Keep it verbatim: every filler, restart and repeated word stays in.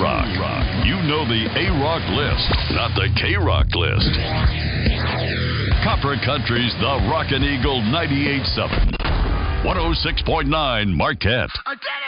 A-Rock. You know the A-Rock list, not the K-Rock list. Copper Country's The Rockin' Eagle ninety-eight point seven. one oh six point nine Marquette. I did it!